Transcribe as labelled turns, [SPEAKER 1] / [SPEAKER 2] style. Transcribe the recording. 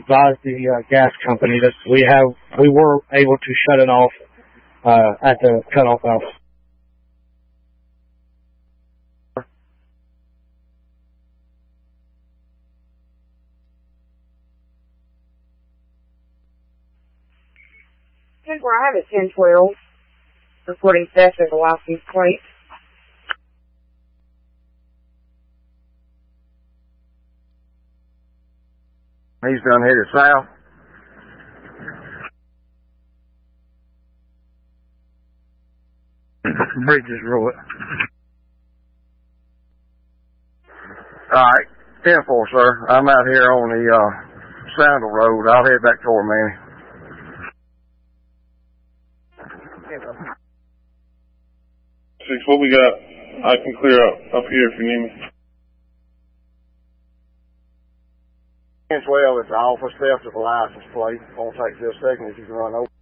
[SPEAKER 1] advised the gas company that we were able to shut it off at the cutoff valve.
[SPEAKER 2] Where I have a 1012 reporting theft of the license plate.
[SPEAKER 3] He's done headed south.
[SPEAKER 1] Bridges Road.
[SPEAKER 3] Alright, 10-4, sir. I'm out here on the Sandal Road. I'll head back toward Manny.
[SPEAKER 4] Six, what we got? I can clear up here if you need me.
[SPEAKER 3] 10-12, it's the office theft of the license plate. It won't take just a second if you can run over.